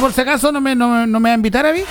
por si acaso no me va a invitar a mí.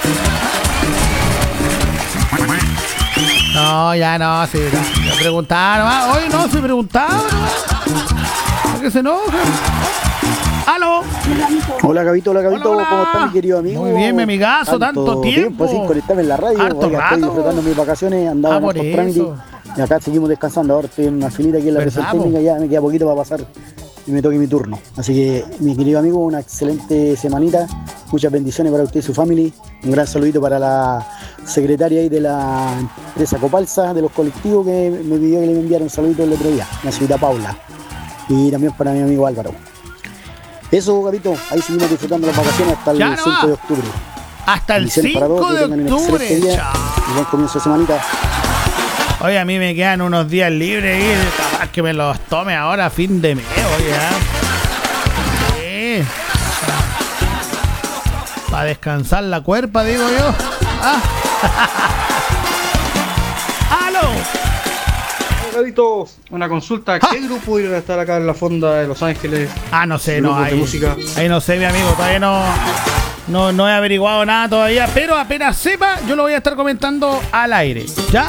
No, ya no, sí, ya preguntaba nomás. Oye, no, se preguntaba nomás. ¿Por qué se enoja? ¡Aló! Hola, Gabito, Hola. ¿cómo estás, mi querido amigo? Muy bien, mi amigazo, tanto tiempo. Sin conectarme en la radio. Harto Oiga, rato. estoy disfrutando mis vacaciones, andaba en por estos trámites. eso. Y acá seguimos descansando. Ahora estoy en una filita aquí en la ¿Verdad, presión técnica, ya me queda poquito para pasar y me toque mi turno. Así que, mi querido amigo, una excelente semanita. Muchas bendiciones para usted y su familia. Un gran saludito para la secretaria ahí de la empresa Copalsa, de los colectivos, que me pidió que le enviara un saludito el otro día, la señorita Paula. Y también para mi amigo Álvaro. Eso, Gabito, ahí seguimos disfrutando las vacaciones hasta el 5 de octubre. Hasta el 5 para todos, de que tengan un octubre. excelente día y buen comienzo de semanita. Oye, a mí me quedan unos días libres y capaz que me los tome ahora a fin de mes, oye. Sí. Para descansar la cuerpa, digo yo. Ah. ¡Aló! Gabito, una consulta. ¿Qué grupo iban a estar acá en la fonda de Los Ángeles? No sé, no, Grupos de ahí, música. ahí no sé, mi amigo, todavía no he averiguado nada todavía, pero apenas sepa, yo lo voy a estar comentando al aire, ¿ya?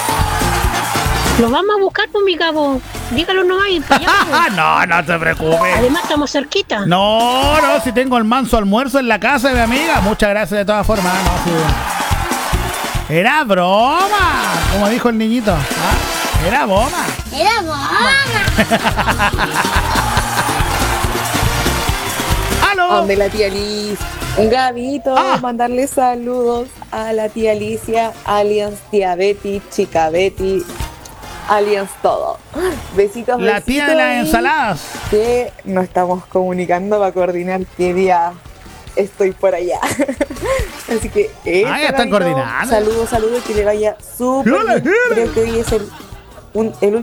Lo vamos a buscar, pues, mi cabo. Dígalo nomás y para allá, pues. No te preocupes. Además, estamos cerquita. No, si tengo el manso almuerzo en la casa de mi amiga. Muchas gracias de todas formas. No, sí. Era broma, como dijo el niñito. Era broma. Era broma. ¡Aló! Donde la tía Liz. Gabito, mandarle saludos a la tía Alicia, alias tía Betty, chica Betty, alias todo. Besitos, La tía de las ensaladas. Que nos estamos comunicando para coordinar qué día estoy por allá. Así que ya están Gabito, coordinando. saludos, que le vaya súper bien. Creo que hoy es el último